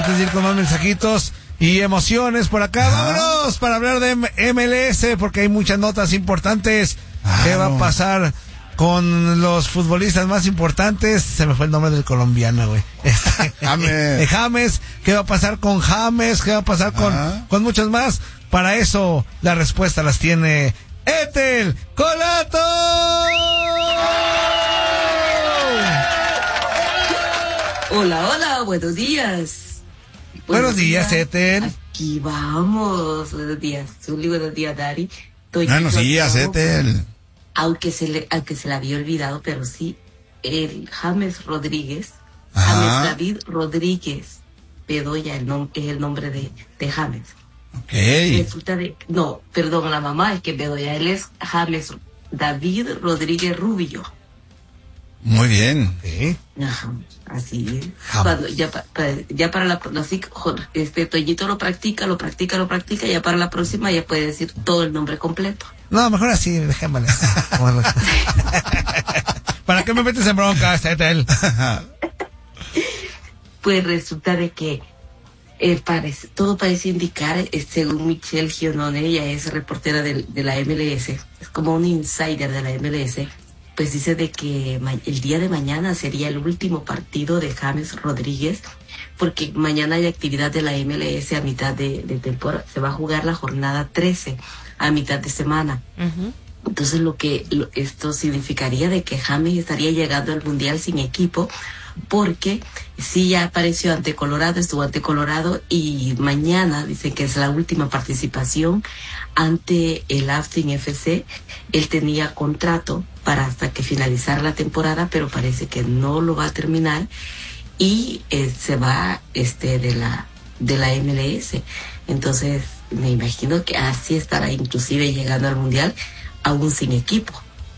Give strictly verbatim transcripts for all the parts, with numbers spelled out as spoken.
antes de ir con más mensajitos y emociones por acá, Ajá. vámonos para hablar de M L S, porque hay muchas notas importantes. Claro. ¿Qué va a pasar con los futbolistas más importantes? Se me fue el nombre del colombiano, güey. James. James. ¿Qué va a pasar con James? ¿Qué va a pasar con, con muchos más? Para eso, la respuesta las tiene Ethel Colato. Hola, hola, buenos días. Buenos, buenos días, días, Ethel. Aquí vamos. Buenos días, Zuli, buenos días, Dari. Buenos días, Ethel. Aunque se le, aunque se le había olvidado, pero sí, el James Rodríguez, Ajá. James David Rodríguez Bedoya, el nom, es el nombre de, de James. Okay. Resulta de, no, perdón, la mamá es que Bedoya, él es James David Rodríguez Rubio. Muy bien. ¿Sí? Ajá, así Cuando, ya, pa, pa, ya para la así, este Toñito lo practica, lo practica, lo practica, ya para la próxima ya puede decir todo el nombre completo. No, mejor así, dejémosle. ¿Para qué me metes en bronca, Ethel? Pues resulta de que eh, parece, todo parece indicar, eh, según Michelle Giannone, ella es reportera de, de la M L S, es como un insider de la M L S, pues dice de que ma- el día de mañana sería el último partido de James Rodríguez, porque mañana hay actividad de la M L S a mitad de, de temporada, se va a jugar la jornada trece a mitad de semana. Uh-huh. Entonces lo que lo, esto significaría de que James estaría llegando al Mundial sin equipo, porque sí ya apareció ante Colorado, estuvo ante Colorado y mañana dicen que es la última participación ante el Austin F C. Él tenía contrato para hasta que finalizara la temporada, pero parece que no lo va a terminar y eh, se va este de la de la M L S. Entonces me imagino que así estará inclusive llegando al Mundial aún sin equipo.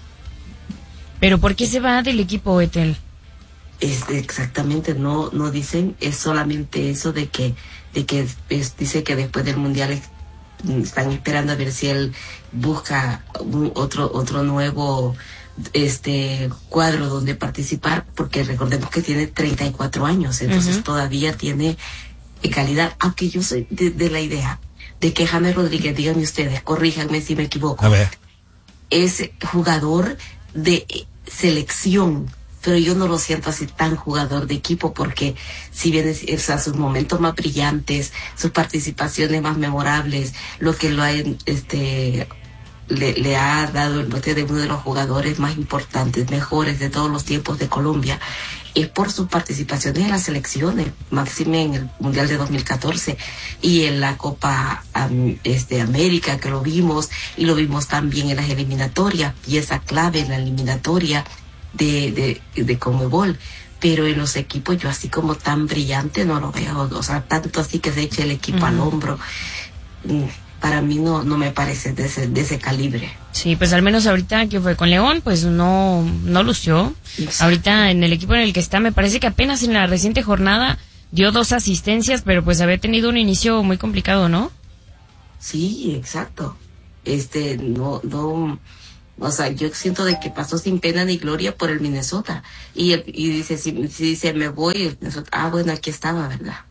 ¿Pero por qué se va del equipo, Ethel? Es exactamente, no no dicen, es solamente eso de que de que es, dice que después del Mundial es, están esperando a ver si él busca un, otro otro nuevo este cuadro donde participar, porque recordemos que tiene treinta y cuatro años, entonces uh-huh. todavía tiene calidad, aunque yo soy de, de la idea de que James Rodríguez, díganme ustedes, corríjanme si me equivoco, a ver, es jugador de selección, pero yo no lo siento así tan jugador de equipo, porque si bien es, es a sus momentos más brillantes, sus participaciones más memorables, lo que lo ha, este, le, le ha dado el mote de uno de los jugadores más importantes, mejores de todos los tiempos de Colombia, es por sus participaciones en las selecciones, máxime en el Mundial de dos mil catorce y en la Copa um, este, América, que lo vimos, y lo vimos también en las eliminatorias, pieza clave en la eliminatoria de, de, de Conmebol. Pero en los equipos yo así como tan brillante no lo veo, o sea, tanto así que se eche el equipo uh-huh. al hombro, para mí no no me parece de ese, de ese calibre. Sí, pues al menos ahorita que fue con León, pues no no lució. Exacto. Ahorita en el equipo en el que está, me parece que apenas en la reciente jornada dio dos asistencias, pero pues había tenido un inicio muy complicado, ¿no? Sí, exacto. Este, no, no, o sea, yo siento de que pasó sin pena ni gloria por el Minnesota. Y, y dice, si, si dice, me voy, el Minnesota, ah, bueno, aquí estaba, ¿verdad?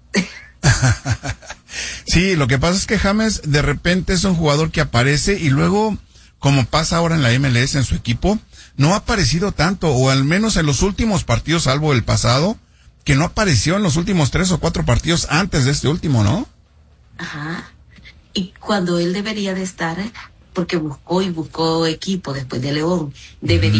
Sí, lo que pasa es que James de repente es un jugador que aparece y luego, como pasa ahora en la M L S en su equipo, no ha aparecido tanto, o al menos en los últimos partidos, salvo el pasado, que no apareció en los últimos tres o cuatro partidos antes de este último, ¿no? Ajá. Y cuando él debería de estar, porque buscó y buscó equipo después de León, debería